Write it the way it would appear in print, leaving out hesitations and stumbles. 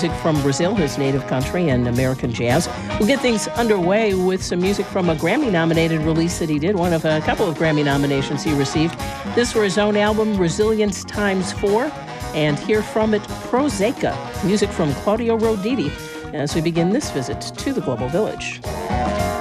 music from Brazil, his native country, and American jazz. We'll get things underway with some music from a Grammy-nominated release that he did, one of a couple of Grammy nominations he received. This for his own album, Resilience x4, and hear from it Proseca, music from Claudio Roditi, as we begin this visit to the Global Village.